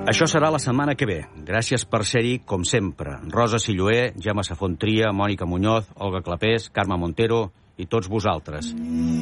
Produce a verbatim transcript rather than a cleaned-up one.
Això serà la setmana que ve. Gràcies per ser-hi, com sempre. Rosa Silloé, Gemma Safont Tria, Mònica Muñoz, Olga Clapés, Carme Montero i tots vosaltres.